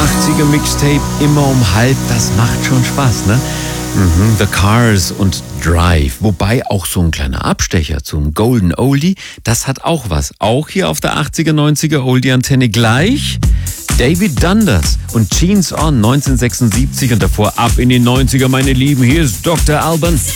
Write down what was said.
80er Mixtape immer um halb, das macht schon Spaß, ne? The Cars und Drive. Wobei auch so ein kleiner Abstecher zum Golden Oldie, das hat auch was. Auch hier auf der 80er, 90er Oldie-Antenne gleich David Dundas und Jeans On 1976 und davor ab in die 90er, meine Lieben. Hier ist Dr. Alban.